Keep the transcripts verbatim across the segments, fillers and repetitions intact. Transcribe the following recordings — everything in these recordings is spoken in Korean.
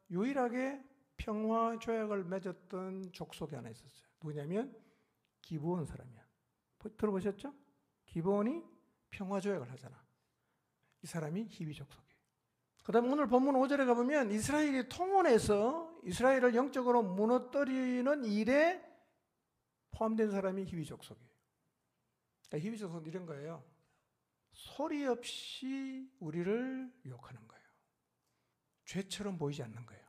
유일하게 평화 조약을 맺었던 족속이 하나 있었어요. 누구냐면 기브온 사람이야. 들어보셨죠? 기브온이 평화 조약을 하잖아. 이 사람이 히위 족속이에요. 그 다음 오늘 본문 오 절에 가보면 이스라엘이 통혼해서 이스라엘을 영적으로 무너뜨리는 일에 포함된 사람이 히위 족속이에요. 그러니까 히위 족속은 이런 거예요. 소리 없이 우리를 유혹하는 거예요. 죄처럼 보이지 않는 거예요.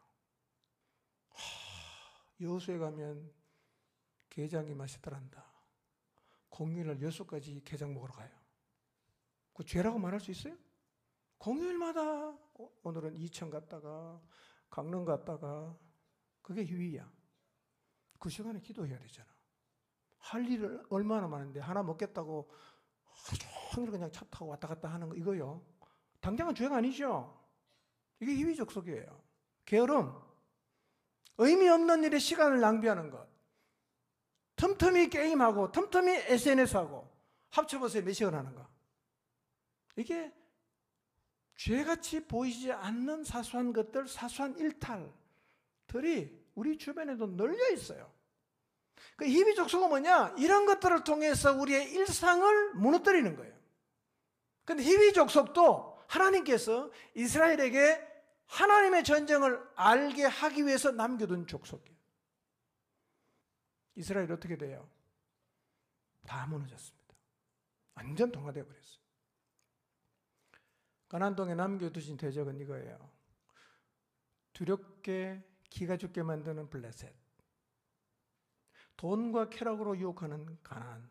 여호수에 가면 게장이 맛있더란다. 공휴일날 여수까지 게장 먹으러 가요. 그 죄라고 말할 수 있어요? 공휴일마다 오늘은 이천 갔다가 강릉 갔다가 그게 희위야. 그 시간에 기도해야 되잖아. 할 일을 얼마나 많은데 하나 먹겠다고 하루 종일 그냥 차 타고 왔다 갔다 하는 거 이거요. 당장은 죄가 아니죠. 이게 희위 족속이에요. 게으름, 의미 없는 일에 시간을 낭비하는 것, 틈틈이 게임하고 틈틈이 에스엔에스하고 합쳐보세요. 몇 시간 하는가. 이게 죄같이 보이지 않는 사소한 것들, 사소한 일탈들이 우리 주변에도 널려 있어요. 그 희위 족속은 뭐냐? 이런 것들을 통해서 우리의 일상을 무너뜨리는 거예요. 그런데 희위 족속도 하나님께서 이스라엘에게 하나님의 전쟁을 알게 하기 위해서 남겨둔 족속이에요. 이스라엘이 어떻게 돼요? 다 무너졌습니다. 완전 동화되어 버렸어요. 가나안 땅에 남겨두신 대적은 이거예요. 두렵게 기가 죽게 만드는 블레셋, 돈과 쾌락으로 유혹하는 가나안,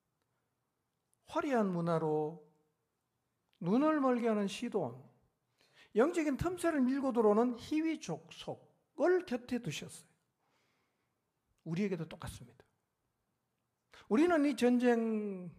화려한 문화로 눈을 멀게 하는 시돈, 영적인 틈새를 밀고 들어오는 희위 족속을 곁에 두셨어요. 우리에게도 똑같습니다. 우리는 이 전쟁의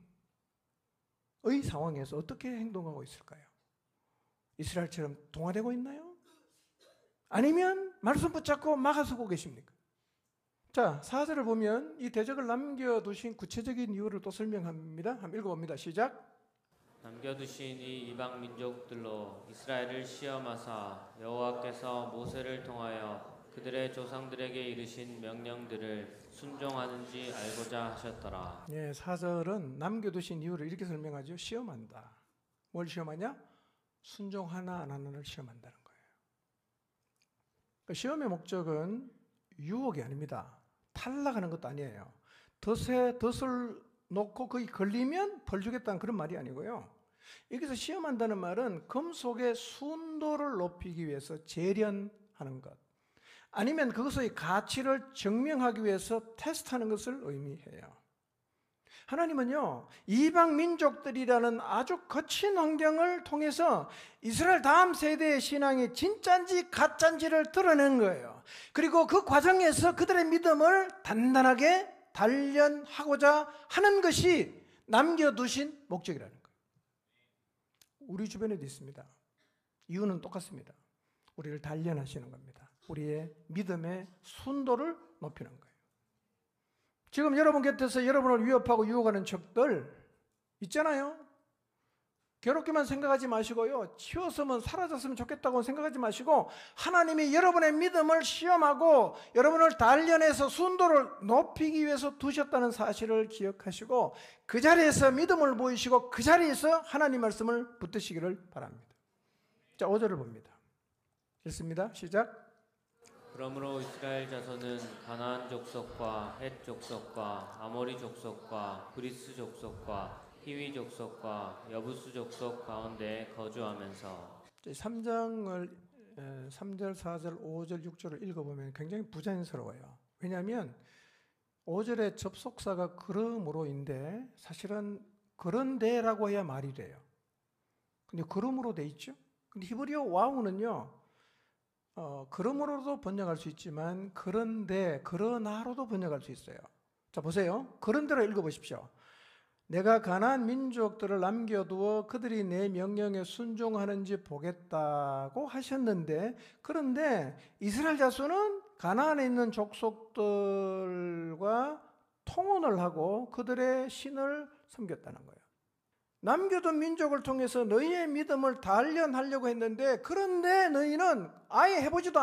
상황에서 어떻게 행동하고 있을까요? 이스라엘처럼 동화되고 있나요? 아니면 말씀 붙잡고 막아서고 계십니까? 자, 사 절을 보면 이 대적을 남겨두신 구체적인 이유를 또 설명합니다. 한번 읽어봅니다. 시작. 남겨두신 이 이방 민족들로 이스라엘을 시험하사 여호와께서 모세를 통하여 그들의 조상들에게 이르신 명령들을 순종하는지 알고자 하셨더라. 예, 사 절은 남겨두신 이유를 이렇게 설명하죠. 시험한다. 뭘 시험하냐? 순종하나 안 하나를 시험한다는 거예요. 시험의 목적은 유혹이 아닙니다. 탈락하는 것도 아니에요. 덫에 덫을 놓고 거기 걸리면 벌 주겠다는 그런 말이 아니고요. 여기서 시험한다는 말은 금속의 순도를 높이기 위해서 재련하는 것, 아니면 그것의 가치를 증명하기 위해서 테스트하는 것을 의미해요. 하나님은요, 이방 민족들이라는 아주 거친 환경을 통해서 이스라엘 다음 세대의 신앙이 진짜인지 가짜인지를 드러내는 거예요. 그리고 그 과정에서 그들의 믿음을 단단하게 단련하고자 하는 것이 남겨두신 목적이라는 거예요. 우리 주변에도 있습니다. 이유는 똑같습니다. 우리를 단련하시는 겁니다. 우리의 믿음의 순도를 높이는 거예요. 지금 여러분 곁에서 여러분을 위협하고 유혹하는 적들 있잖아요. 괴롭게만 생각하지 마시고요. 치웠으면 사라졌으면 좋겠다고 생각하지 마시고 하나님이 여러분의 믿음을 시험하고 여러분을 단련해서 순도를 높이기 위해서 두셨다는 사실을 기억하시고 그 자리에서 믿음을 보이시고 그 자리에서 하나님 말씀을 붙드시기를 바랍니다. 자, 오 절을 봅니다. 읽습니다. 시작. 그러므로 이스라엘 자손은 가나안 족속과 헷 족속과 아모리 족속과 브리스 족속과 히위 족속과 여부스 족속 가운데 거주하면서 삼 장을 삼 절, 사 절, 오 절, 육 절을 읽어보면 굉장히 부자연스러워요. 왜냐하면 오 절의 접속사가 그러므로인데 사실은 그런데라고 해야 말이 돼요. 근데 그러므로 돼 있죠. 근데 히브리어 와우는요, 어, 그러므로도 번역할 수 있지만 그런데, 그러나로도 번역할 수 있어요. 자, 보세요. 그런대로 읽어보십시오. 내가 가나안 민족들을 남겨두어 그들이 내 명령에 순종하는지 보겠다고 하셨는데, 그런데 이스라엘 자손은 가나안에 있는 족속들과 통혼을 하고 그들의 신을 섬겼다는 거예요. 남겨둔 민족을 통해서 너희의 믿음을 단련하려고 했는데, 그런데 너희는 아예 해보지도